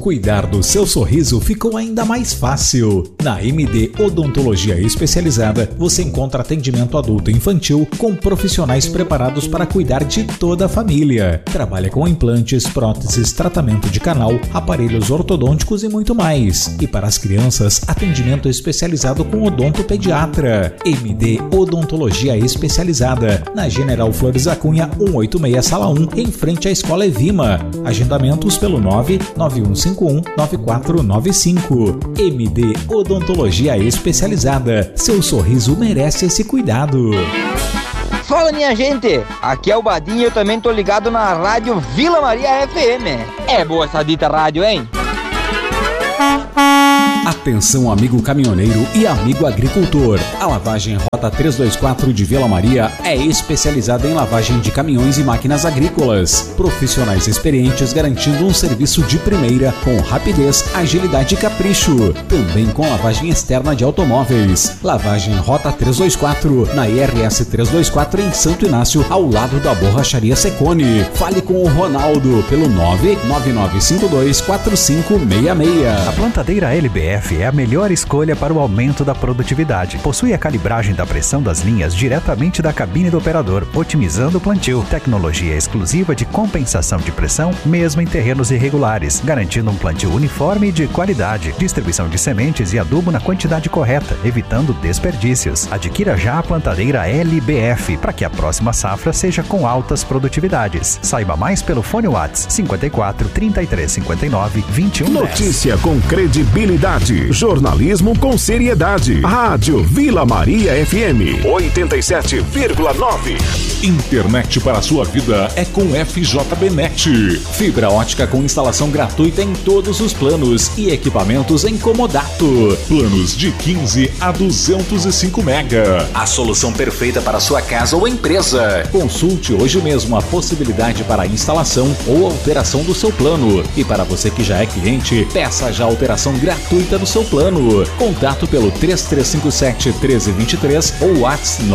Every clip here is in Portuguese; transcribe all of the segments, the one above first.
cuidar do seu sorriso ficou ainda mais fácil. Na MD Odontologia Especializada, você encontra atendimento adulto e infantil com profissionais preparados para cuidar de toda a família. Trabalha com implantes, próteses, tratamento de canal, aparelhos ortodônticos e muito mais. E para as crianças, atendimento especializado com odontopediatra. MD Odontologia Especializada, na General Flores da Cunha 186, Sala 1, em frente à Escola Evima. Agendamentos pelo 991519495. MD Odontologia Especializada. Seu sorriso merece esse cuidado. Fala, minha gente, aqui é o Badinho, eu também tô ligado na rádio Vila Maria FM. É boa essa dita rádio, hein? Atenção, amigo caminhoneiro e amigo agricultor. A lavagem Rota 324 de Vila Maria é especializada em lavagem de caminhões e máquinas agrícolas. Profissionais experientes garantindo um serviço de primeira com rapidez, agilidade e capricho. Também com lavagem externa de automóveis. Lavagem Rota 324 na IRS 324 em Santo Inácio, ao lado da Borracharia Secone. Fale com o Ronaldo pelo 999524566. A plantadeira LBF é a melhor escolha para o aumento da produtividade. Possui a calibragem da pressão das linhas diretamente da cabine do operador, otimizando o plantio. Tecnologia exclusiva de compensação de pressão, mesmo em terrenos irregulares, garantindo um plantio uniforme e de qualidade. Distribuição de sementes e adubo na quantidade correta, evitando desperdícios. Adquira já a plantadeira LBF para que a próxima safra seja com altas produtividades. Saiba mais pelo fone WhatsApp 54 33 59 21 10. Notícia com credibilidade. Jornalismo com seriedade. Rádio Vila Maria FM 87,9. Internet para a sua vida é com FJBnet. Fibra ótica com instalação gratuita em todos os planos e equipamentos em comodato. Planos de 15 a 205 mega. A solução perfeita para sua casa ou empresa. Consulte hoje mesmo a possibilidade para a instalação ou alteração do seu plano. E para você que já é cliente, peça já a alteração gratuita do seu plano. Contato pelo 3357-1323 ou WhatsApp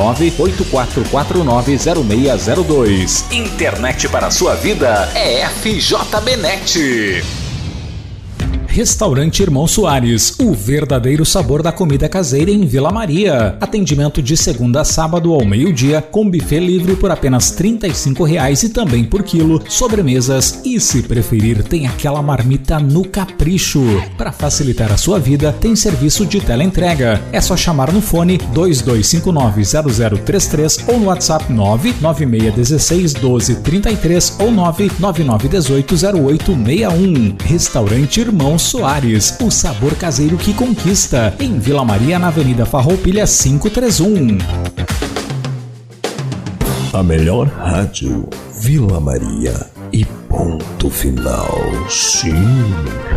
984490602. Internet para a sua vida é FJBnet. Restaurante Irmão Soares, o verdadeiro sabor da comida caseira em Vila Maria. Atendimento de segunda a sábado ao meio-dia, com buffet livre por apenas R$ 35,00 e também por quilo, sobremesas e, se preferir, tem aquela marmita no capricho. Para facilitar a sua vida, tem serviço de teleentrega. É só chamar no fone 2259-0033 ou no WhatsApp 99616-1233 ou 99918-0861. Restaurante Irmão Soares, o sabor caseiro que conquista, em Vila Maria, na Avenida Farroupilha 531. A melhor rádio, Vila Maria e ponto final. Sim.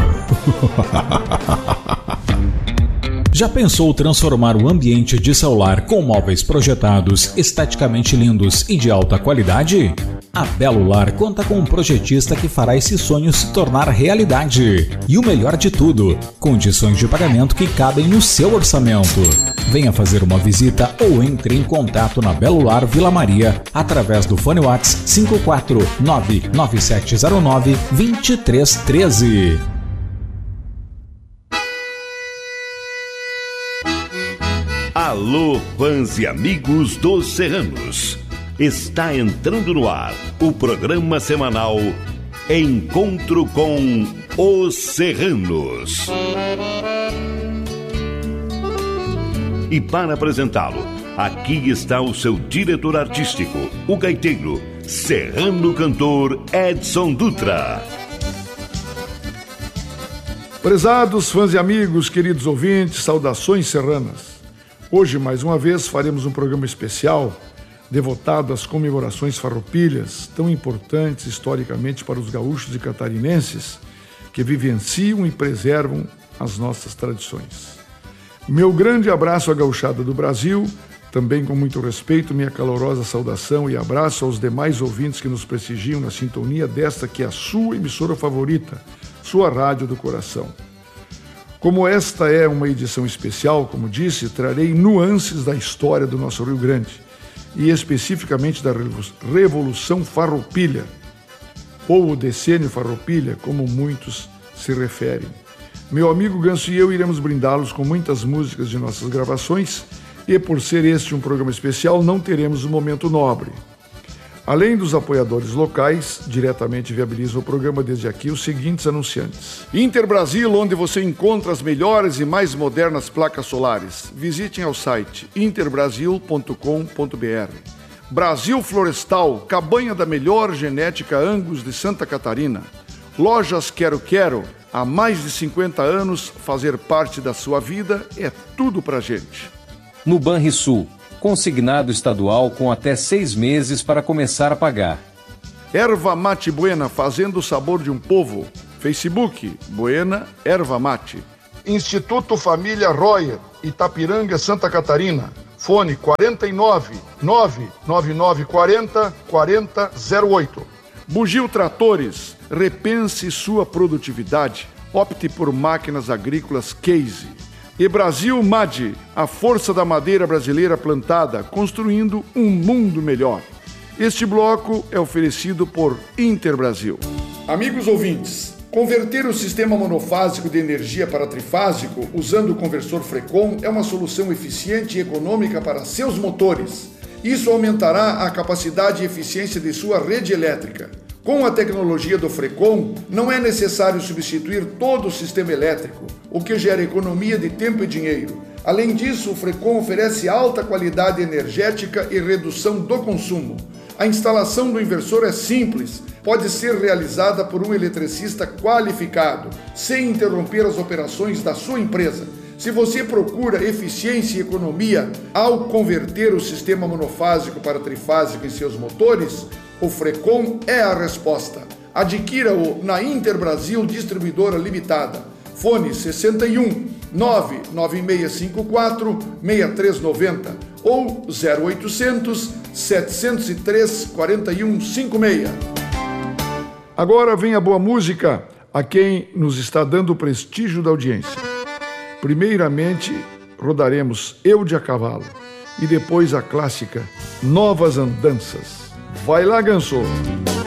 Já pensou transformar o ambiente de celular com móveis projetados, esteticamente lindos e de alta qualidade? A Belo Lar conta com um projetista que fará esse sonho se tornar realidade. E o melhor de tudo, condições de pagamento que cabem no seu orçamento. Venha fazer uma visita ou entre em contato na Belo Lar Vila Maria através do fone WhatsApp 54997092313. Alô, fãs e amigos dos Serranos. Está entrando no ar o programa semanal Encontro com os Serranos. E para apresentá-lo, aqui está o seu diretor artístico, o gaiteiro, serrano cantor Edson Dutra. Prezados fãs e amigos, queridos ouvintes, saudações serranas. Hoje, mais uma vez, faremos um programa especial devotado às comemorações farroupilhas, tão importantes historicamente para os gaúchos e catarinenses que vivenciam e preservam as nossas tradições. Meu grande abraço à gauchada do Brasil, também com muito respeito, minha calorosa saudação e abraço aos demais ouvintes que nos prestigiam na sintonia desta que é a sua emissora favorita, sua rádio do coração. Como esta é uma edição especial, como disse, trarei nuances da história do nosso Rio Grande, e especificamente da Revolução Farroupilha, ou o Decênio Farroupilha, como muitos se referem. Meu amigo Ganso e eu iremos brindá-los com muitas músicas de nossas gravações e, por ser este um programa especial, não teremos um momento nobre. Além dos apoiadores locais, diretamente viabilizam o programa desde aqui os seguintes anunciantes. Inter Brasil, onde você encontra as melhores e mais modernas placas solares. Visitem ao site interbrasil.com.br. Brasil Florestal, cabanha da melhor genética Angus de Santa Catarina. Lojas Quero Quero, há mais de 50 anos, fazer parte da sua vida é tudo pra gente. No Banrisul, consignado estadual com até 6 meses para começar a pagar. Erva Mate Buena, fazendo o sabor de um povo. Facebook, Buena Erva Mate. Instituto Família Royer, Itapiranga, Santa Catarina. Fone 49 99940 4008. Bugio Tratores, repense sua produtividade. Opte por máquinas agrícolas Case. E Brasil MAD, a força da madeira brasileira plantada, construindo um mundo melhor. Este bloco é oferecido por Inter Brasil. Amigos ouvintes, converter o sistema monofásico de energia para trifásico usando o conversor Frecon é uma solução eficiente e econômica para seus motores. Isso aumentará a capacidade e eficiência de sua rede elétrica. Com a tecnologia do Frecon, não é necessário substituir todo o sistema elétrico, o que gera economia de tempo e dinheiro. Além disso, o Frecon oferece alta qualidade energética e redução do consumo. A instalação do inversor é simples, pode ser realizada por um eletricista qualificado, sem interromper as operações da sua empresa. Se você procura eficiência e economia ao converter o sistema monofásico para trifásico em seus motores, o Frecon é a resposta. Adquira-o na Inter Brasil Distribuidora Limitada. Fone 61 99654 6390 ou 0800 703 4156. Agora vem a boa música a quem nos está dando o prestígio da audiência. Primeiramente, rodaremos Eu de a Cavalo e depois a clássica Novas Andanças. Vai lá, Ganso!